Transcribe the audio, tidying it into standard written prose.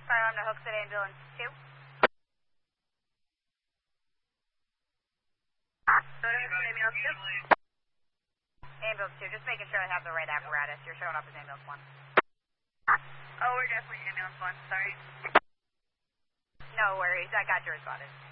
Asylum to Hooksett Ambulance 2. Ambulance 2, just making sure I have the right apparatus. You're showing up as Ambulance 1. Oh, we're definitely Ambulance 1, sorry. No worries, I got your spotted.